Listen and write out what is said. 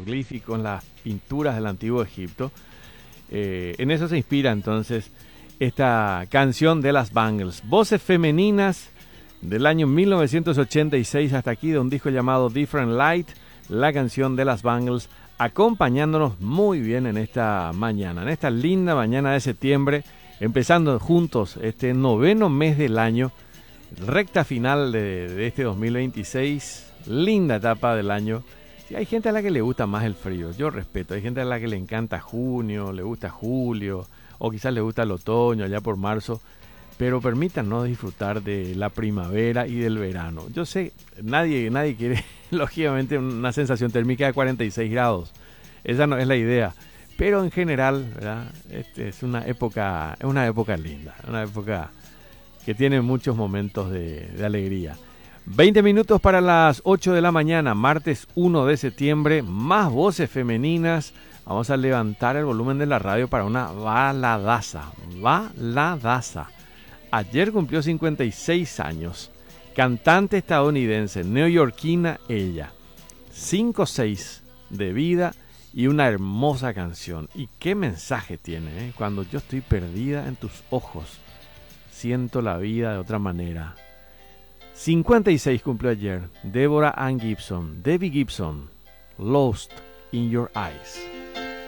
jeroglíficos, las pinturas del antiguo Egipto. En eso se inspira entonces esta canción de las Bangles. Voces femeninas del año 1986 hasta aquí, de un disco llamado Different Light, la canción de las Bangles, acompañándonos muy bien en esta mañana, en esta linda mañana de septiembre, empezando juntos este noveno mes del año, recta final de este 2026, linda etapa del año. Sí, hay gente a la que le gusta más el frío, yo respeto, hay gente a la que le encanta junio, le gusta julio, o quizás le gusta el otoño, allá por marzo, pero permítanos disfrutar de la primavera y del verano. Yo sé, nadie quiere, lógicamente, una sensación térmica de 46 grados. Esa no es la idea. Pero en general, ¿verdad? Es una época linda, una época que tiene muchos momentos de alegría. 20 minutos para las 8 de la mañana, martes 1 de septiembre, más voces femeninas. Vamos a levantar el volumen de la radio para una baladaza. Ayer cumplió 56 años. Cantante estadounidense, neoyorquina ella. 5-6 de vida y una hermosa canción. Y qué mensaje tiene, ¿eh? Cuando yo estoy perdida en tus ojos, siento la vida de otra manera. 56 cumplió ayer. Deborah Ann Gibson, Debbie Gibson, Lost in Your Eyes.